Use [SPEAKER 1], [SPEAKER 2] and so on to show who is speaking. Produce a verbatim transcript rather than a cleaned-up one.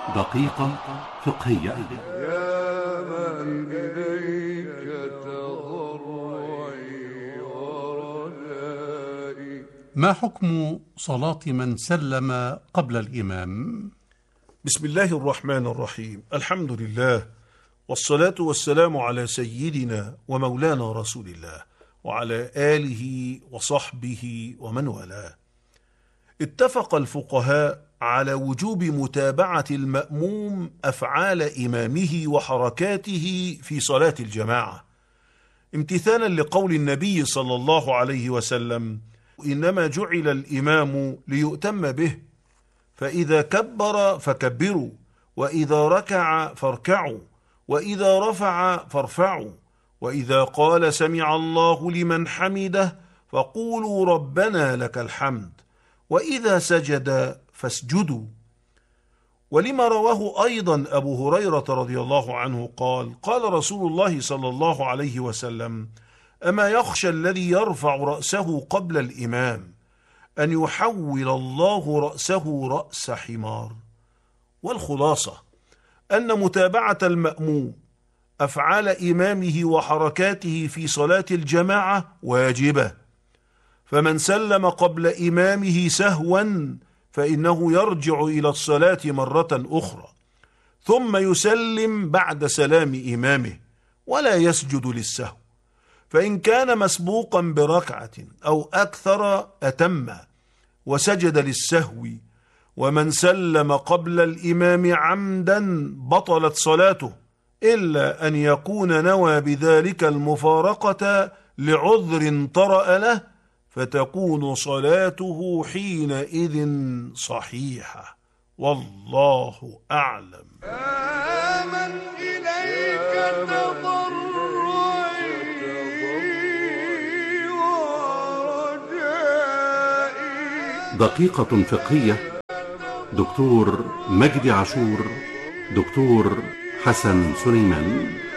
[SPEAKER 1] دقيقة فقهية.
[SPEAKER 2] يا من إليك تضرعي ورجائي.
[SPEAKER 3] ما حكم صلاة من سلم قبل الإمام؟
[SPEAKER 4] بسم الله الرحمن الرحيم. الحمد لله، والصلاة والسلام على سيدنا ومولانا رسول الله وعلى آله وصحبه ومن والاه. اتفق الفقهاء على وجوب متابعة المأموم أفعال إمامه وحركاته في صلاة الجماعة، امتثالا لقول النبي صلى الله عليه وسلم: إنما جعل الإمام ليؤتم به، فإذا كبر فكبروا، وإذا ركع فاركعوا، وإذا رفع فارفعوا، وإذا قال سمع الله لمن حمده فقولوا ربنا لك الحمد، وإذا سجد فاسجدوا. ولما رواه أيضا أبو هريرة رضي الله عنه قال: قال رسول الله صلى الله عليه وسلم: أما يخشى الذي يرفع رأسه قبل الإمام أن يحول الله رأسه رأس حمار. والخلاصة أن متابعة المأموم أفعال إمامه وحركاته في صلاة الجماعة واجبة، فمن سلم قبل إمامه سهوا فإنه يرجع إلى الصلاة مرة أخرى، ثم يسلم بعد سلام إمامه ولا يسجد للسهو، فإن كان مسبوقا بركعة أو أكثر أتم وسجد للسهو. ومن سلم قبل الإمام عمدا بطلت صلاته، إلا أن يكون نوى بذلك المفارقة لعذر طرأ له، فتكون صلاته حينئذ صحيحة، والله أعلم.
[SPEAKER 2] آمن إليك تضرعي ورجائي.
[SPEAKER 1] دقيقة فقهية. دكتور مجدي عاشور، دكتور حسن سليمان.